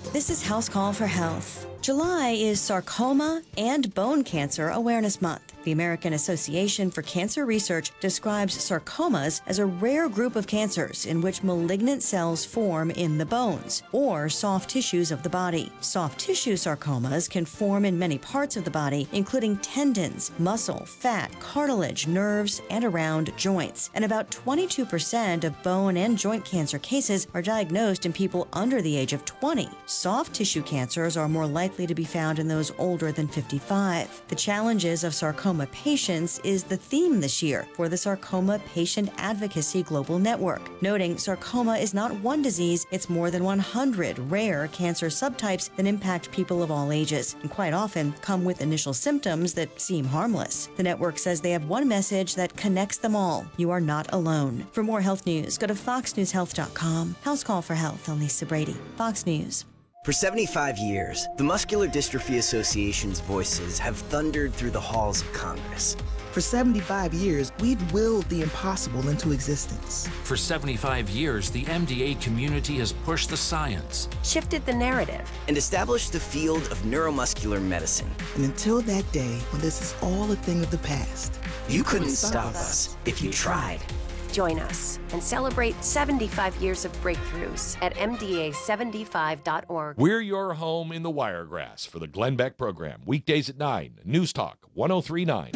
This is House Call for Health. July is Sarcoma and Bone Cancer Awareness Month. The American Association for Cancer Research describes sarcomas as a rare group of cancers in which malignant cells form in the bones or soft tissues of the body. Soft tissue sarcomas can form in many parts of the body, including tendons, muscle, fat, cartilage, nerves, and around joints. And about 22% of bone and joint cancer cases are diagnosed in people under the age of 20. Soft tissue cancers are more likely to be found in those older than 55. The challenges of sarcoma patients is the theme this year for the Sarcoma Patient Advocacy Global Network, noting sarcoma is not one disease, it's more than 100 rare cancer subtypes that impact people of all ages and quite often come with initial symptoms that seem harmless. The network says they have one message that connects them all. You are not alone. For more health news, go to foxnewshealth.com. House Call for Health, I'm Lisa Brady, Fox News. For 75 years, the Muscular Dystrophy Association's voices have thundered through the halls of Congress. For 75 years, we've willed the impossible into existence. For 75 years, the MDA community has pushed the science, shifted the narrative, and established the field of neuromuscular medicine. And until that day when this is all a thing of the past, you couldn't stop us if you tried. Join us and celebrate 75 years of breakthroughs at MDA75.org. We're your home in the Wiregrass for the Glenn Beck program. Weekdays at 9, News Talk 1039.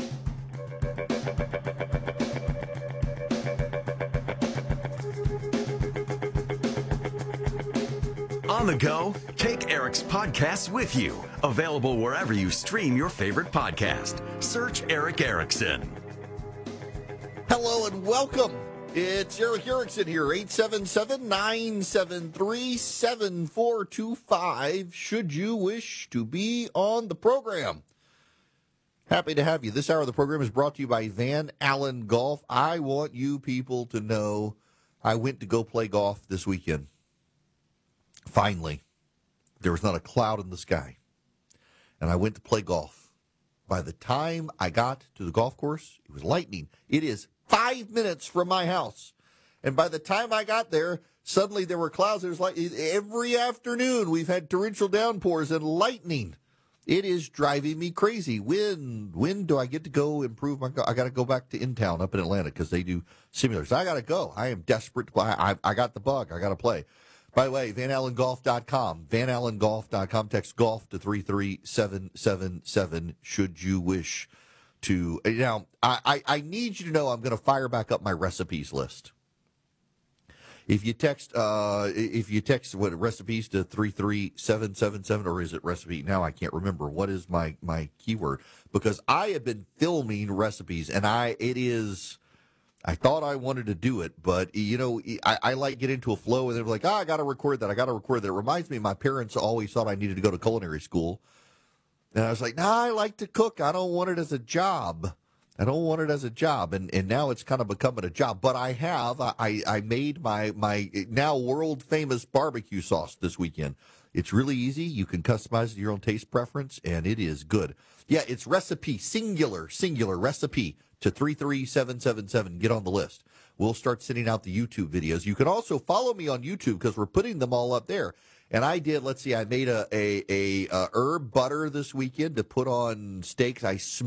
On the go, take Eric's podcasts with you. Available wherever you stream your favorite podcast. Search Eric Erickson. Hello and welcome. It's Eric Erickson here, 877-973-7425, should you wish to be on the program. Happy to have you. This hour of the program is brought to you by Van Allen Golf. I want you people to know I went to go play golf this weekend. Finally, there was not a cloud in the sky, and I went to play golf. By the time I got to the golf course, it was lightning. It is 5 minutes from my house. And by the time I got there, suddenly there were clouds. It was like every afternoon we've had torrential downpours and lightning. It is driving me crazy. When do I get to go improve my golf? I got to go back to InTown up in Atlanta because they do simulators. I got to go. I am desperate to play. I got the bug. I got to play. By the way, VanAllenGolf.com. VanAllenGolf.com. Text golf to 33777 should you wish to. Now, I need you to know I'm going to fire back up my recipes list. If you text what recipes to 33777, or is it recipe? Now I can't remember. What is my keyword? Because I have been filming recipes, and I thought I wanted to do it, but you know, I like get into a flow, and they're like, I got to record that. It reminds me, my parents always thought I needed to go to culinary school. And I was like, I like to cook. I don't want it as a job. And now it's kind of becoming a job. But I made my now world famous barbecue sauce this weekend. It's really easy. You can customize your own taste preference, and it is good. Yeah, it's recipe, singular recipe to 33777. Get on the list. We'll start sending out the YouTube videos. You can also follow me on YouTube because we're putting them all up there. And I did, I made a herb butter this weekend to put on steaks. I